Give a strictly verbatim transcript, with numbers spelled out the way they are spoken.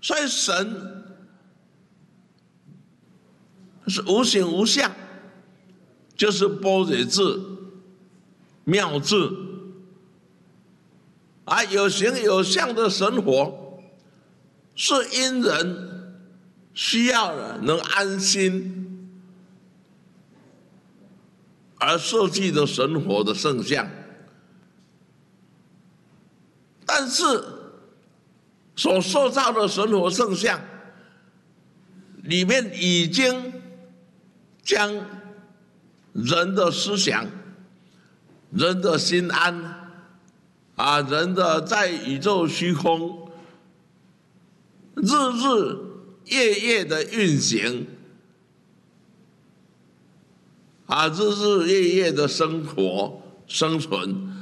所以神是无形无相，就是般若智、妙智。啊，有形有相的神活，是因人需要能安心而设计的神活的圣像。但是所塑造的神活圣像里面，已经将人的思想、人的心安。啊，人的在宇宙虚空日日夜夜的运行，啊，日日夜夜的生活生存，